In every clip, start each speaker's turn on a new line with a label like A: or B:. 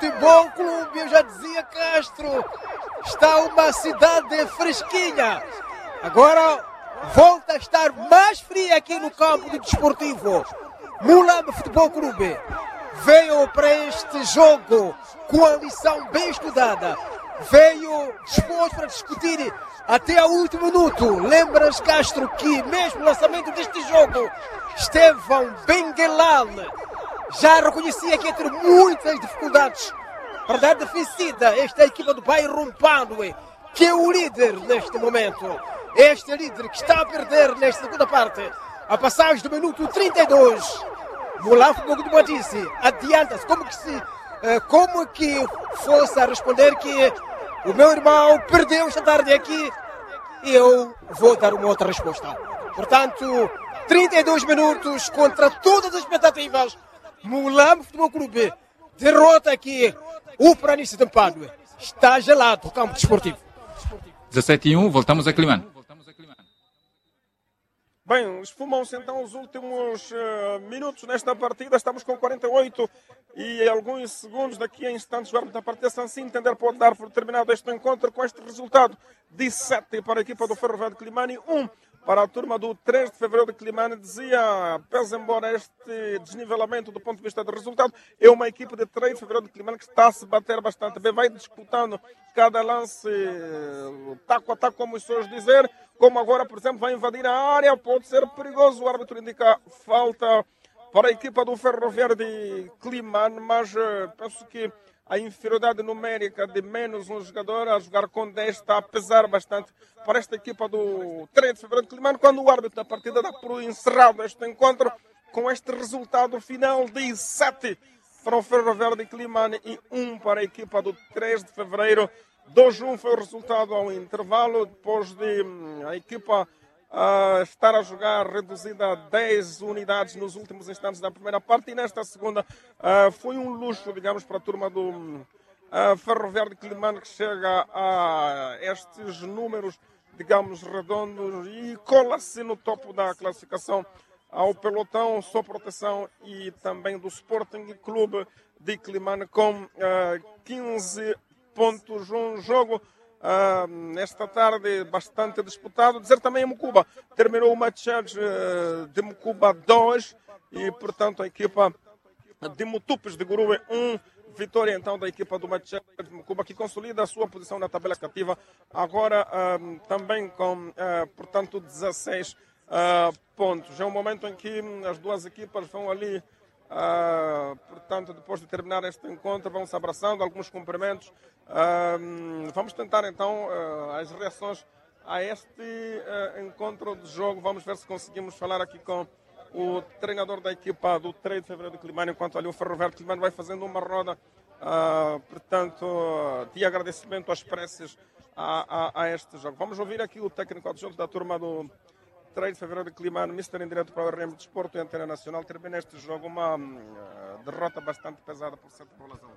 A: Futebol Clube, eu já dizia Castro, está uma cidade fresquinha. Agora volta a estar mais fria aqui no campo do Desportivo. Mulambo Futebol Clube veio para este jogo com a lição bem estudada. Veio disposto para discutir até ao último minuto. Lembras, Castro, que mesmo no lançamento deste jogo, Estevão Benguelal já reconhecia que entre muitas dificuldades para dar defensiva esta equipa do bairro Mpadue, que é o líder neste momento. Este líder que está a perder nesta segunda parte. A passagem do minuto 32. Mulambo Futebol Clube disse, adianta-se, como que fosse a responder que o meu irmão perdeu esta tarde aqui e eu vou dar uma outra resposta. Portanto, 32 minutos contra todas as expectativas. Mulambo Futebol Clube derrota aqui o Planície de Mpadue. Está gelado o campo desportivo.
B: 17-1, voltamos a Climane.
C: Bem, esfumam-se então os últimos minutos nesta partida. Estamos com 48 e alguns segundos. Daqui a instantes o árbitro da partida, se assim entender, pode dar por terminado este encontro com este resultado de 7 para a equipa do Ferroviário de Climane, 1 para a turma do 3 de fevereiro de Climane. Dizia, pese embora este desnivelamento do ponto de vista do resultado, é uma equipe de 3 de fevereiro de Climane que está a se bater bastante bem, vai disputando cada lance taco a taco, como os senhores dizer, como agora, por exemplo, vai invadir a área, pode ser perigoso. O árbitro indica falta para a equipa do Ferroviário de Climane, mas penso que a inferioridade numérica de menos um jogador a jogar com 10 está a pesar bastante para esta equipa do 3 de fevereiro de Climane, quando o árbitro da partida dá por encerrado este encontro com este resultado final de 7 para o Ferroviário de Climane e 1 para a equipa do 3 de fevereiro. 2-1 foi o resultado ao intervalo, depois de a equipa estar a jogar reduzida a 10 unidades nos últimos instantes da primeira parte, e nesta segunda foi um luxo, digamos, para a turma do Ferroviário de Climane, que chega a estes números, digamos, redondos e cola-se no topo da classificação ao pelotão, sob proteção e também do Sporting Clube de Climane com 15 pontos. Um jogo esta tarde bastante disputado. Dizer também a Mucuba terminou o match de Mucuba 2 e, portanto, a equipa de Mutupes de Gurue 1. Vitória então da equipa do match de Mucuba, que consolida a sua posição na tabela cativa agora também com, portanto, 16 pontos. É um momento em que as duas equipas vão ali, portanto, depois de terminar este encontro, vão se abraçando, alguns cumprimentos. Vamos tentar então as reações a este encontro de jogo. Vamos ver se conseguimos falar aqui com o treinador da equipa do 3 de fevereiro de Climane, enquanto ali o Ferroviário de Climane vai fazendo uma roda, portanto, de agradecimento às preces a este jogo. Vamos ouvir aqui o técnico adjunto da turma do 3 de fevereiro de Climane, Mister em direto para o RM de Desporto e Antena Nacional. Termina este jogo uma derrota bastante pesada por 7 bolas a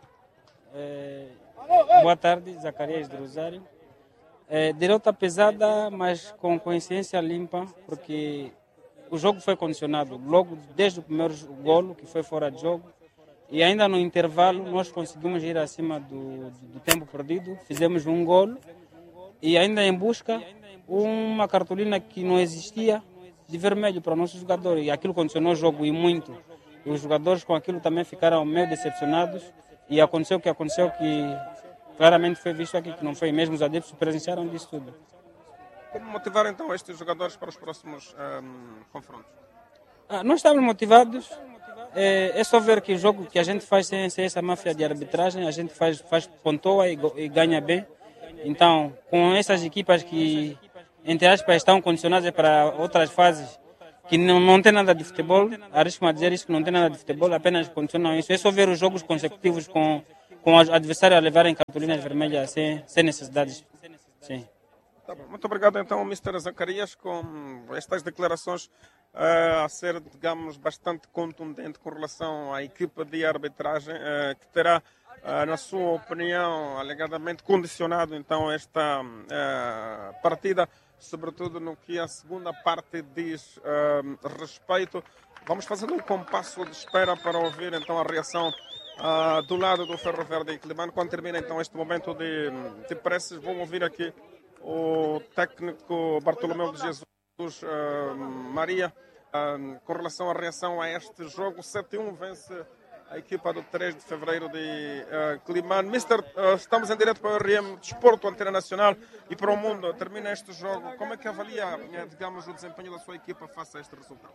C: 1.
D: Boa tarde, Zacarias do Rosário. Derrota pesada, mas com consciência limpa, porque o jogo foi condicionado logo desde o primeiro golo, que foi fora de jogo, e ainda no intervalo nós conseguimos ir acima do tempo perdido, fizemos um golo e ainda em busca uma cartolina que não existia de vermelho para o nosso jogador, e aquilo condicionou o jogo e muito. E os jogadores com aquilo também ficaram meio decepcionados, e aconteceu o que aconteceu, que claramente foi visto aqui, que não foi mesmo, os adeptos presenciaram disso tudo.
C: Como motivar então estes jogadores para os próximos confrontos?
D: Nós estamos motivados. É só ver que o jogo que a gente faz sem essa máfia de arbitragem, a gente faz pontua e ganha bem. Então, com essas equipas que, entre aspas, estão condicionadas para outras fases, que não tem nada de futebol, arrisco-me a dizer isso, que não tem nada de futebol, apenas condicionam isso. É só ver os jogos consecutivos com o adversário a levarem cartolinas vermelhas sem necessidades. Sim.
C: Tá bom. Muito obrigado então, Mr. Zacarias, com estas declarações a ser, digamos, bastante contundente com relação à equipa de arbitragem, que terá, na sua opinião, alegadamente condicionado então esta partida, sobretudo no que a segunda parte diz respeito. Vamos fazendo um compasso de espera para ouvir então a reação do lado do Ferroviário de Quelimane. Quando termina então este momento de preces, vou ouvir aqui o técnico Bartolomeu de Jesus Maria com relação à reação a este jogo. 7-1 vence a equipa do 3 de fevereiro de Quelimane. Mister, estamos em direto para o RM Desporto, Antena Nacional e para o mundo. Termina este jogo. Como é que avalia, digamos, o desempenho da sua equipa face a este resultado?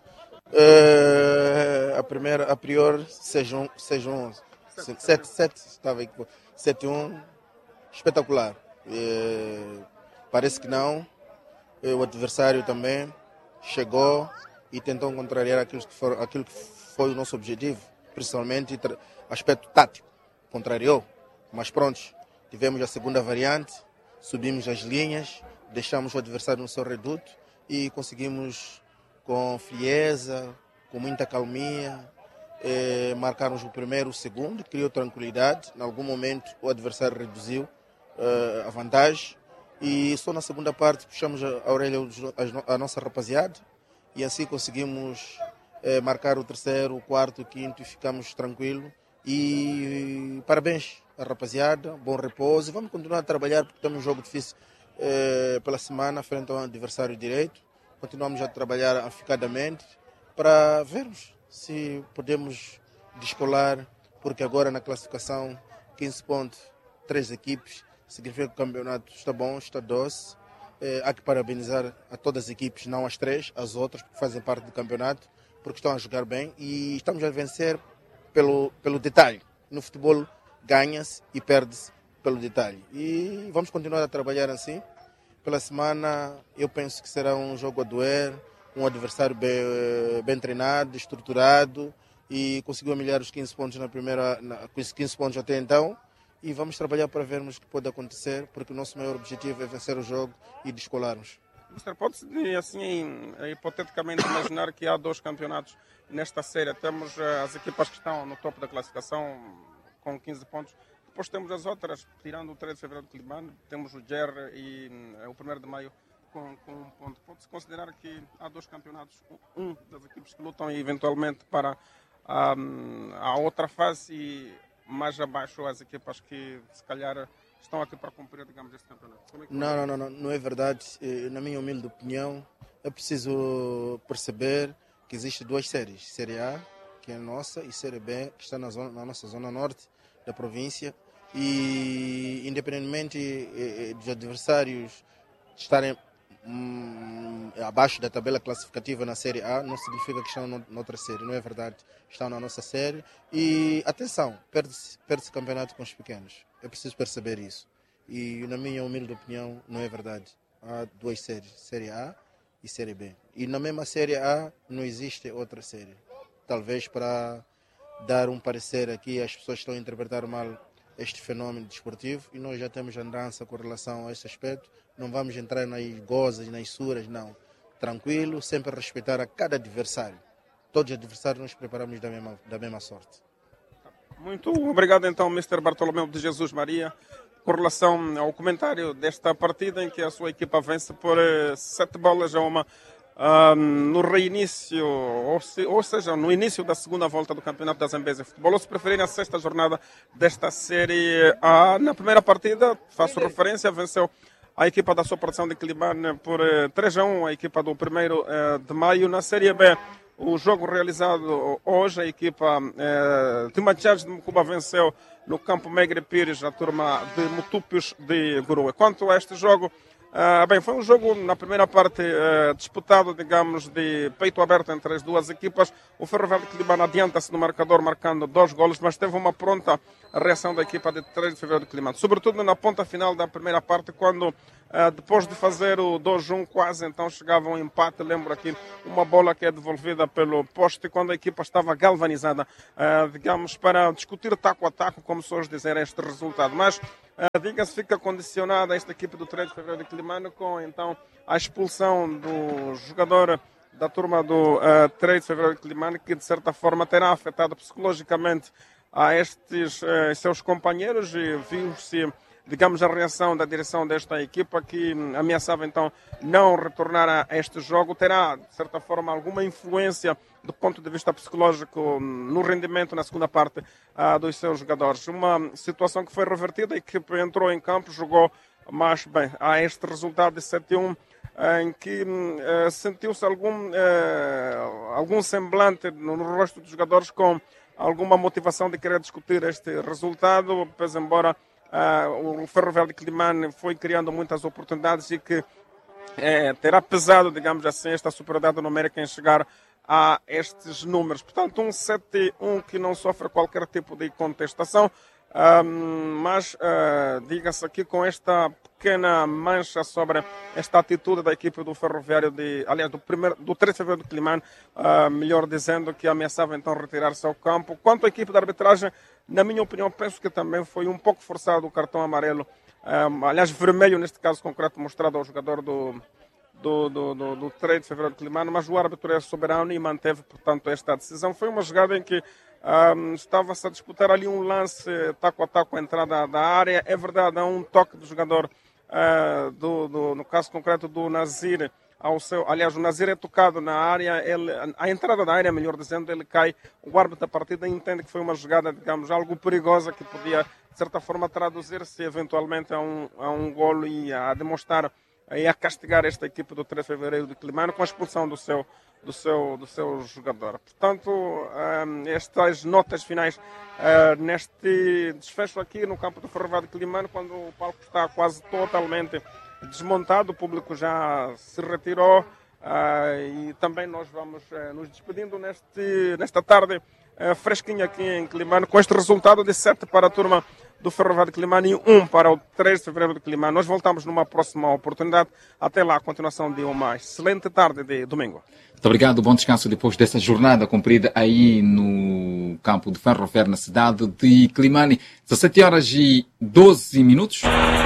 E: A priori, sejam 7 estava aqui. 7-1, espetacular. Parece que não. O adversário também chegou e tentou contrariar aquilo que foi o nosso objetivo, principalmente aspecto tático. Contrariou, mas pronto, tivemos a segunda variante, subimos as linhas, deixamos o adversário no seu reduto e conseguimos, com frieza, com muita calmia, marcarmos o primeiro, o segundo, criou tranquilidade. Em algum momento o adversário reduziu a vantagem e só na segunda parte puxamos a orelha a nossa rapaziada e assim conseguimos marcar o terceiro, o quarto, o quinto e ficamos tranquilos. E parabéns à rapaziada, bom repouso. Vamos continuar a trabalhar porque temos um jogo difícil pela semana frente ao adversário direito. Continuamos a trabalhar afincadamente para vermos se podemos descolar, porque agora na classificação 15 pontos, 3 equipes, significa que o campeonato está bom, está doce. Há que parabenizar a todas as equipes, não as 3, as outras, que fazem parte do campeonato, porque estão a jogar bem e estamos a vencer pelo detalhe. No futebol ganha-se e perde-se pelo detalhe. E vamos continuar a trabalhar assim. Pela semana eu penso que será um jogo a doer, um adversário bem treinado, estruturado e conseguiu humilhar os 15 pontos com esses 15 pontos até então. E vamos trabalhar para vermos o que pode acontecer, porque o nosso maior objetivo é vencer o jogo e descolarmos.
C: Mister, pode-se assim, hipoteticamente imaginar que há 2 campeonatos nesta série. Temos as equipas que estão no topo da classificação com 15 pontos. Depois temos as outras, tirando o 3 de fevereiro de Quelimane, temos o GER e o 1º de maio com 1 ponto. Pode-se considerar que há 2 campeonatos, um das equipes que lutam eventualmente para a outra fase e mais abaixo as equipas que se calhar estão aqui para cumprir, digamos, este campeonato.
E: Não é verdade. Na minha humilde opinião, é preciso perceber que existem 2 séries. Série A, que é a nossa, e Série B, que está na nossa zona norte da província. E independentemente dos adversários estarem abaixo da tabela classificativa na Série A, não significa que estão noutra série, não é verdade. Estão na nossa série e, atenção, perde-se campeonato com os pequenos. É preciso perceber isso. E, na minha humilde opinião, não é verdade. Há 2 séries, Série A e Série B. E na mesma Série A não existe outra série. Talvez para dar um parecer aqui, as pessoas estão a interpretar mal este fenômeno desportivo e nós já temos andança com relação a esse aspecto. Não vamos entrar nas gozas, nas suras, não. Tranquilo, sempre respeitar a cada adversário. Todos os adversários nós preparamos da mesma sorte.
C: Muito obrigado então, Mr. Bartolomeu de Jesus Maria, com relação ao comentário desta partida em que a sua equipa vence por 7-1 no reinício, ou seja, no início da segunda volta do Campeonato da Zambésia Futebol, ou se preferirem a 6ª jornada desta Série A. Na primeira partida, faço referência, venceu a equipa da Sopração de Quelimane por 3-1, a equipa do 1º de maio. Na Série B, o jogo realizado hoje, a equipa de Machados de Mucuba venceu no campo Megre Pires, a turma de Mutupios de Gurue. Quanto a este jogo, foi um jogo na primeira parte disputado, digamos, de peito aberto entre as 2 equipas. O Ferroviário de Quelimane adianta-se no marcador marcando 2 golos, mas teve uma pronta reação da equipa de 3 de fevereiro de Quelimane, sobretudo na ponta final da primeira parte, quando depois de fazer o 2-1 quase então chegava um empate. Lembro aqui uma bola que é devolvida pelo poste quando a equipa estava galvanizada, digamos, para discutir taco a taco, como se hoje dizer este resultado. Mas diga-se, fica condicionada esta equipe do 3 de fevereiro de Quelimane com então a expulsão do jogador da turma do 3 de fevereiro de Quelimane, que de certa forma terá afetado psicologicamente a estes seus companheiros, e viu-se, digamos, a reação da direção desta equipa, que ameaçava então não retornar a este jogo. Terá, de certa forma, alguma influência do ponto de vista psicológico, no rendimento na segunda parte dos seus jogadores. Uma situação que foi revertida, a equipe entrou em campo, jogou mais bem. Há este resultado de 7-1, em que sentiu-se algum semblante no rosto dos jogadores com alguma motivação de querer discutir este resultado, pois embora o Ferroviário de Climane foi criando muitas oportunidades e que terá pesado, digamos assim, esta superioridade numérica em chegar a estes números. Portanto, um 7-1 que não sofre qualquer tipo de contestação, mas diga-se aqui com esta pequena mancha sobre esta atitude da equipe do Ferroviário, do 3 de fevereiro do Climane, melhor dizendo, que ameaçava então retirar-se ao campo. Quanto à equipe de arbitragem, na minha opinião, penso que também foi um pouco forçado o cartão amarelo, aliás vermelho neste caso concreto, mostrado ao jogador do 3 de fevereiro do Climane, mas o árbitro é soberano e manteve, portanto, esta decisão. Foi uma jogada em que estava-se a disputar ali um lance taco a taco à entrada da área. É verdade, há um toque do jogador, no caso concreto do Nazir, aliás, o Nazir é tocado na área, a entrada da área, melhor dizendo, ele cai. O árbitro da partida entende que foi uma jogada, digamos, algo perigosa, que podia, de certa forma, traduzir-se eventualmente a um golo e a demonstrar e a castigar esta equipe do 3 de fevereiro de Climane com a expulsão do seu jogador. Portanto, estas notas finais neste desfecho aqui no campo do Ferroviário de Climane, quando o palco está quase totalmente desmontado, o público já se retirou, e também nós vamos nos despedindo nesta tarde fresquinha aqui em Climane, com este resultado de 7 para a turma do Ferroviário de Climane e 1 para o 3 de fevereiro de Climane. Nós voltamos numa próxima oportunidade. Até lá, a continuação de uma excelente tarde de domingo.
B: Muito obrigado, bom descanso depois dessa jornada cumprida aí no campo de Ferroviário na cidade de Climane. 17h12.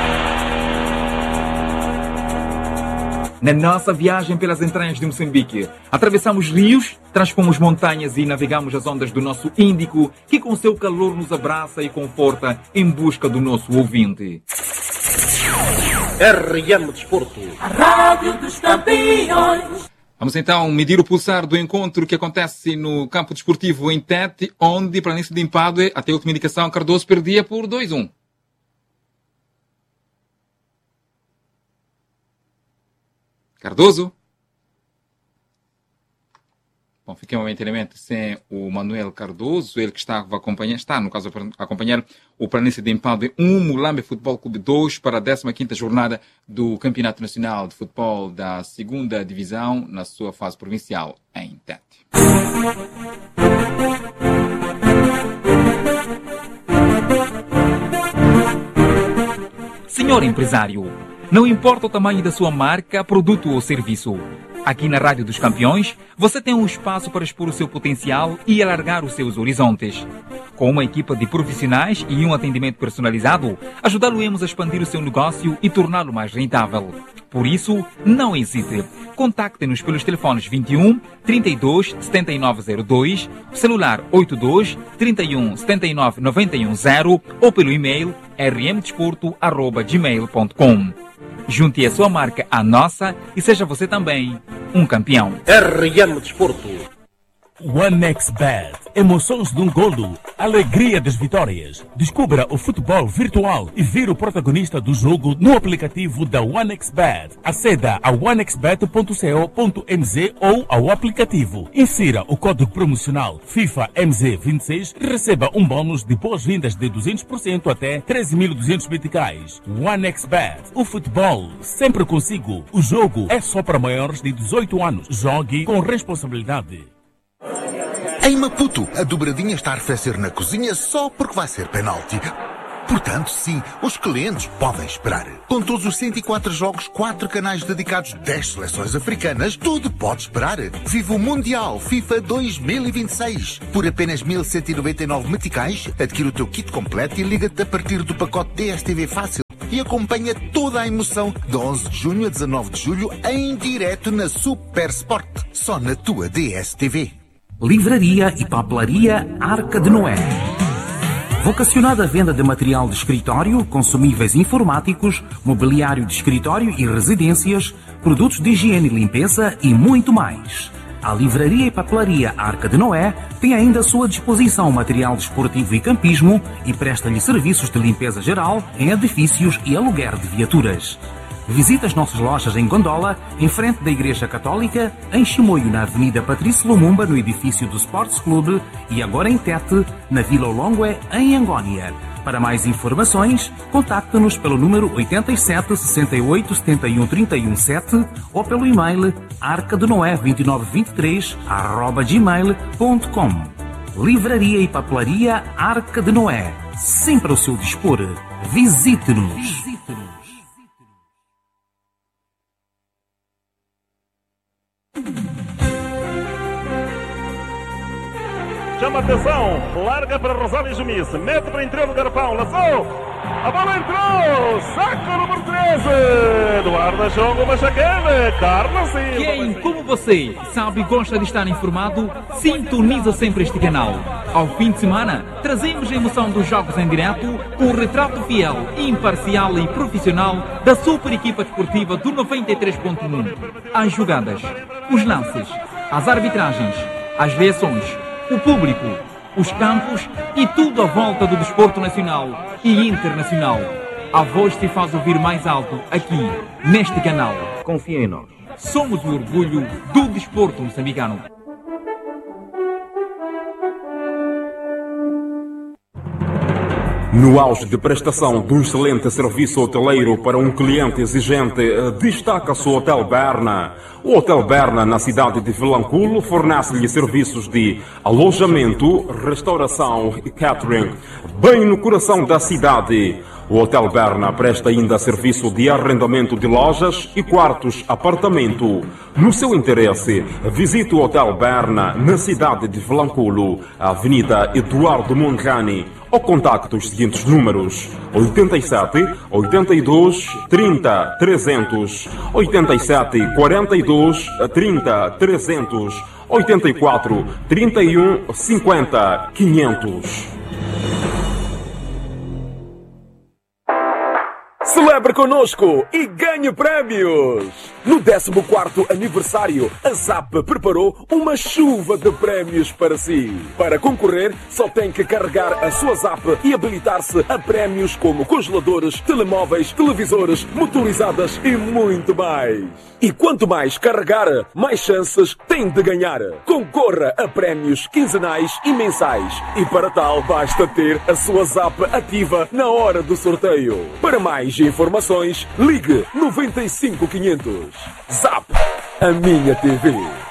B: Na nossa viagem pelas entranhas de Moçambique, atravessamos rios, transpomos montanhas e navegamos as ondas do nosso Índico, que com seu calor nos abraça e conforta em busca do nosso ouvinte.
F: RM Desporto, a Rádio dos Campeões.
B: Vamos então medir o pulsar do encontro que acontece no campo desportivo em Tete, onde, para início de Empadue, até a última indicação, Cardoso perdia por 2-1. Cardoso? Bom, fiquei momentaneamente sem o Manuel Cardoso, ele que está a acompanhar o Planície de Empadue 1, Mulambe Futebol Clube 2 para a 15ª jornada do Campeonato Nacional de Futebol da 2ª Divisão na sua fase provincial em Tete. Senhor empresário, não importa o tamanho da sua marca, produto ou serviço. Aqui na Rádio dos Campeões, você tem um espaço para expor o seu potencial e alargar os seus horizontes. Com uma equipa de profissionais e um atendimento personalizado, ajudá-lo-emos a expandir o seu negócio e torná-lo mais rentável. Por isso, não hesite. Contacte-nos pelos telefones 21 32 7902, celular 82 31 79 91 0 ou pelo e-mail rmdesporto@gmail.com. Junte a sua marca à nossa e seja você também um campeão.
F: RM Desporto.
G: OneXBet. Emoções de um golo. Alegria das vitórias. Descubra o futebol virtual e vire o protagonista do jogo no aplicativo da OneXBet. Aceda a onexbet.co.mz ou ao aplicativo. Insira o código promocional FIFA MZ26 e receba um bônus de boas-vindas de 200% até 13.200 meticais. OneXBet. O futebol sempre consigo. O jogo é só para maiores de 18 anos. Jogue com responsabilidade.
H: Em Maputo, a dobradinha está a arrefecer na cozinha só porque vai ser penalti. Portanto, sim, os clientes podem esperar. Com todos os 104 jogos, 4 canais dedicados, 10 seleções africanas, tudo pode esperar. Viva o Mundial FIFA 2026. Por apenas 1.199 meticais, adquire o teu kit completo e liga-te a partir do pacote DSTV Fácil. E acompanha toda a emoção de 11 de junho a 19 de julho em direto na Super Sport. Só na tua DSTV.
I: Livraria e papelaria Arca de Noé. Vocacionada à venda de material de escritório, consumíveis informáticos, mobiliário de escritório e residências, produtos de higiene e limpeza e muito mais. A Livraria e Papelaria Arca de Noé tem ainda à sua disposição material desportivo e campismo e presta-lhe serviços de limpeza geral em edifícios e aluguer de viaturas. Visite as nossas lojas em Gondola, em frente da Igreja Católica, em Chimoio, na Avenida Patrício Lumumba, no edifício do Sports Club, e agora em Tete, na Vila Olongue, em Angónia. Para mais informações, contacte-nos pelo número 87 68 71 31 7 ou pelo e-mail arcadenoé2923@gmail.com. Livraria e Papelaria Arca de Noé, sempre ao seu dispor. Visite-nos.
J: Chama atenção, larga para Rosário Jumiz, mete para interior do garrafão, lançou, a bola entrou, saca o número 13, Eduardo Jongo Machaquele, Carlos Silva.
B: Quem, como você, sabe e gosta de estar informado, sintoniza sempre este canal. Ao fim de semana, trazemos a emoção dos jogos em direto, com o retrato fiel, imparcial e profissional da super equipa desportiva do 93.1. As jogadas, os lances, as arbitragens, as reações, o público, os campos e tudo à volta do desporto nacional e internacional. A voz se faz ouvir mais alto aqui, neste canal. Confia em nós. Somos o orgulho do desporto moçambicano.
K: No auge de prestação de um excelente serviço hoteleiro para um cliente exigente, destaca-se o Hotel Berna. O Hotel Berna, na cidade de Vilanculo, fornece-lhe serviços de alojamento, restauração e catering, bem no coração da cidade. O Hotel Berna presta ainda serviço de arrendamento de lojas e quartos apartamento. No seu interesse, visite o Hotel Berna na cidade de Vilanculo, Avenida Eduardo Mondlane, ou contacte os seguintes números: 87 82 30 300, 87 42 30 300, 84 31 50 500.
L: Celebre conosco e ganhe prémios! No 14º aniversário, a ZAP preparou uma chuva de prémios para si. Para concorrer, só tem que carregar a sua ZAP e habilitar-se a prémios como congeladores, telemóveis, televisores, motorizadas e muito mais. E quanto mais carregar, mais chances tem de ganhar. Concorra a prémios quinzenais e mensais. E para tal, basta ter a sua ZAP ativa na hora do sorteio. Para mais informações, ligue 95 500. ZAP, a minha TV.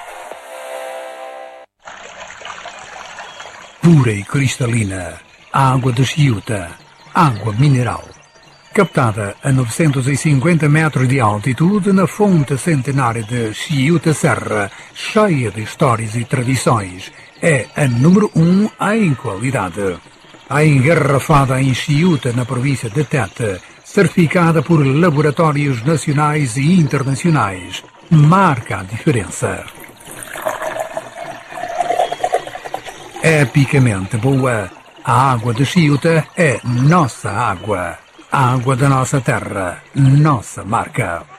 M: Pura e cristalina, água de Chiuta, água mineral. Captada a 950 metros de altitude na fonte centenária de Chiuta Serra, cheia de histórias e tradições, é a número 1 em qualidade. A engarrafada em Chiuta, na província de Tete, certificada por laboratórios nacionais e internacionais, marca a diferença. Epicamente boa, a água de Chiuta é nossa água. A água da nossa terra, nossa marca.